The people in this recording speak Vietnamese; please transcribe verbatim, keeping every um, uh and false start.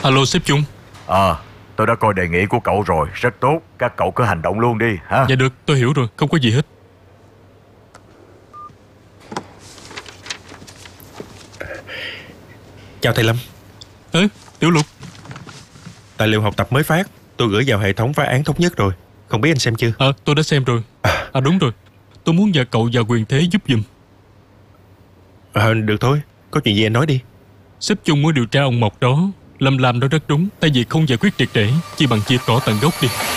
Alo sếp Chung. Ờ, à, tôi đã coi đề nghị của cậu rồi, rất tốt. Các cậu cứ hành động luôn đi ha. Dạ được, tôi hiểu rồi, không có gì hết. Chào thầy Lâm. Ê, Tiểu Lục. Tài liệu học tập mới phát, tôi gửi vào hệ thống phá án thống nhất rồi. Không biết anh xem chưa? Ờ, à, tôi đã xem rồi. À đúng rồi, tôi muốn nhờ cậu và Quyền Thế giúp giùm. À, được thôi, có chuyện gì anh nói đi. Sếp Chung muốn điều tra ông Mộc đó. Lâm làm đó rất đúng. Tại vì không giải quyết triệt để, chỉ bằng chia cỏ tận gốc đi.